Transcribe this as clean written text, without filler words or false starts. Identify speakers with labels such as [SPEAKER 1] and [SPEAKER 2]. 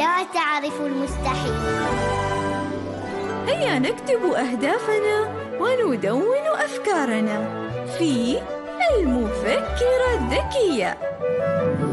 [SPEAKER 1] لا تعرف المستحيل.
[SPEAKER 2] هيا نكتب أهدافنا وندون أفكارنا في المفكرة الذكية.